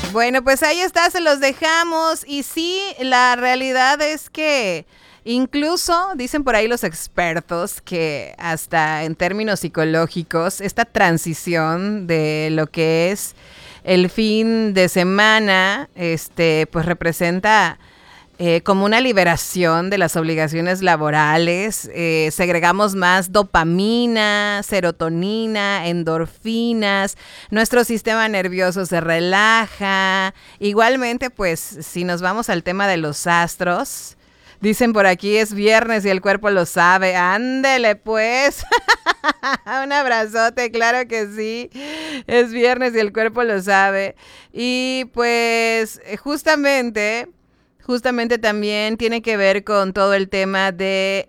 Bueno, pues ahí está, se los dejamos. Y sí, la realidad es que incluso dicen por ahí los expertos que hasta en términos psicológicos, esta transición de lo que es el fin de semana, pues representa como una liberación de las obligaciones laborales. Segregamos más dopamina, serotonina, endorfinas, nuestro sistema nervioso se relaja. Igualmente, pues, si nos vamos al tema de los astros, dicen por aquí es viernes y el cuerpo lo sabe. Ándele, pues. Un abrazote, claro que sí. Es viernes y el cuerpo lo sabe. Y pues, justamente también tiene que ver con todo el tema de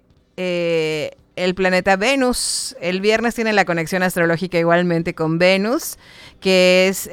el planeta Venus. El viernes tiene la conexión astrológica igualmente con Venus, que es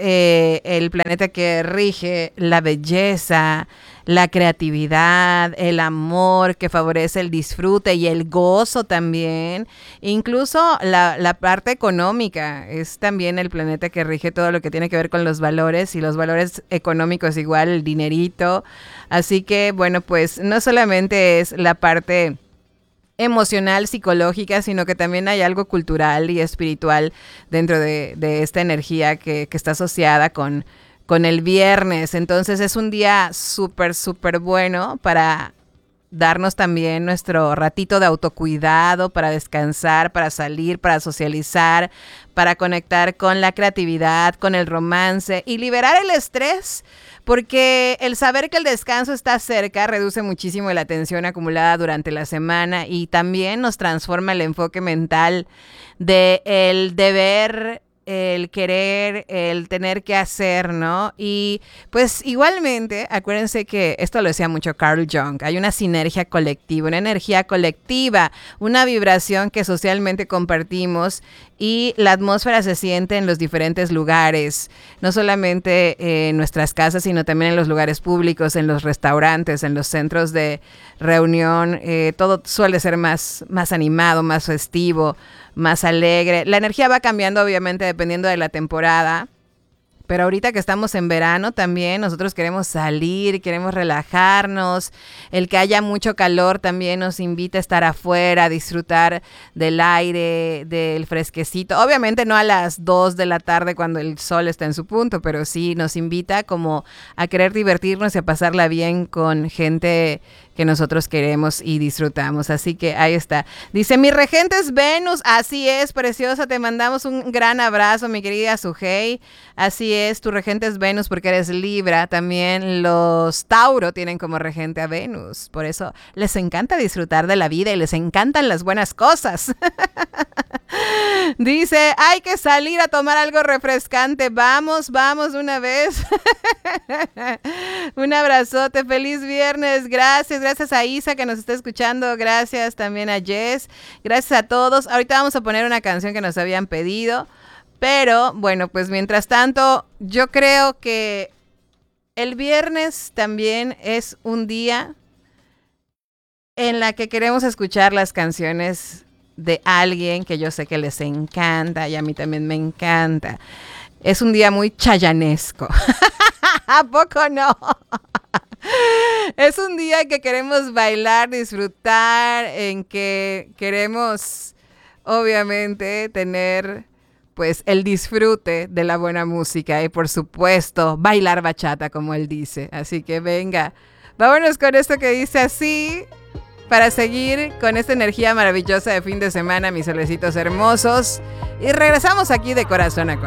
el planeta que rige la belleza, la creatividad, el amor, que favorece el disfrute y el gozo también. Incluso la parte económica es también el planeta que rige todo lo que tiene que ver con los valores, y los valores económicos igual, el dinerito. Así que, bueno, pues no solamente es la parte emocional, psicológica, sino que también hay algo cultural y espiritual dentro de esta energía que está asociada con el viernes. Entonces es un día súper, súper bueno para darnos también nuestro ratito de autocuidado, para descansar, para salir, para socializar, para conectar con la creatividad, con el romance y liberar el estrés, porque el saber que el descanso está cerca reduce muchísimo la tensión acumulada durante la semana y también nos transforma el enfoque mental de el deber, el querer, el tener que hacer, ¿no? Y pues igualmente, acuérdense que esto lo decía mucho Carl Jung, hay una sinergia colectiva, una energía colectiva, una vibración que socialmente compartimos y la atmósfera se siente en los diferentes lugares, no solamente en nuestras casas, sino también en los lugares públicos, en los restaurantes, en los centros de reunión. Todo suele ser más animado, más festivo, más alegre. La energía va cambiando obviamente dependiendo de la temporada, pero ahorita que estamos en verano también nosotros queremos salir, queremos relajarnos. El que haya mucho calor también nos invita a estar afuera, a disfrutar del aire, del fresquecito. Obviamente no a las 2 de la tarde cuando el sol está en su punto, pero sí nos invita como a querer divertirnos y a pasarla bien con gente que nosotros queremos y disfrutamos. Así que ahí está. Dice, mi regente es Venus. Así es, preciosa. Te mandamos un gran abrazo, mi querida Sujei. Así es, tu regente es Venus porque eres Libra. También los Tauro tienen como regente a Venus. Por eso les encanta disfrutar de la vida y les encantan las buenas cosas. Dice, hay que salir a tomar algo refrescante. Vamos de una vez. Un abrazote, feliz viernes. Gracias a Isa que nos está escuchando. Gracias también a Jess. Gracias a todos. Ahorita vamos a poner una canción que nos habían pedido. Pero bueno, pues mientras tanto, yo creo que el viernes también es un día en la que queremos escuchar las canciones de alguien que yo sé que les encanta y a mí también me encanta. Es un día muy chayanesco. ¿A poco no? Es un día que queremos bailar, disfrutar, en que queremos obviamente tener pues el disfrute de la buena música y por supuesto bailar bachata como él dice. Así que venga, vámonos con esto que dice así, para seguir con esta energía maravillosa de fin de semana, mis solecitos hermosos. Y regresamos aquí de corazón a corazón.